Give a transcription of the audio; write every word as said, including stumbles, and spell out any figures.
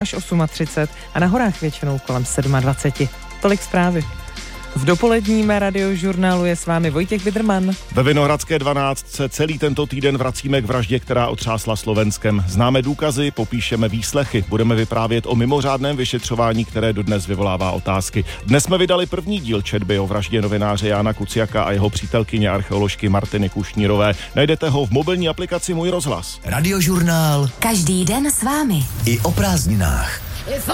až třicet osm a na horách většinou kolem dvacet sedm. Tolik zprávy. V dopoledním radiožurnálu je s vámi Vojtěch Vidrman. Ve Vinohradské dvanáct se celý tento týden vracíme k vraždě, která otřásla Slovenskem. Známe důkazy, popíšeme výslechy, budeme vyprávět o mimořádném vyšetřování, které dodnes vyvolává otázky. Dnes jsme vydali první díl četby o vraždě novináře Jána Kuciaka a jeho přítelkyně archeoložky Martiny Kušnírové. Najdete ho v mobilní aplikaci Můj rozhlas. Radiožurnál. Každý den s vámi. I o prázdninách.